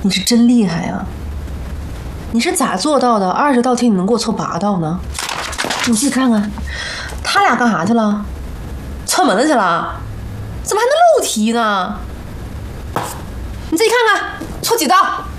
你是真厉害呀！你是咋做到的？20道题你能给我凑8道呢？你自己看看，他俩干啥去了？串门子去了？怎么还能漏题呢？你自己看看，凑几道？